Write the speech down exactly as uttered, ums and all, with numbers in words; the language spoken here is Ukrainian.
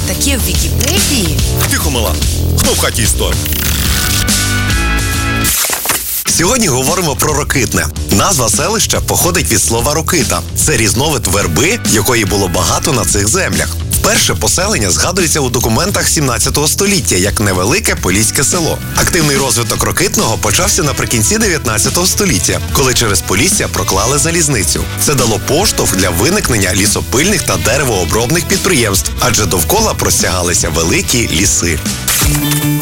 таке в Вікіпедії? Тихо, мала. Хто в хаті історик? Сьогодні говоримо про Рокитне. Назва селища походить від слова «рокита». Це різновид верби, якої було багато на цих землях. Перше поселення згадується у документах сімнадцятого століття як невелике поліське село. Активний розвиток Рокитного почався наприкінці дев'ятнадцятого століття, коли через Полісся проклали залізницю. Це дало поштовх для виникнення лісопильних та деревообробних підприємств, адже довкола простягалися великі ліси.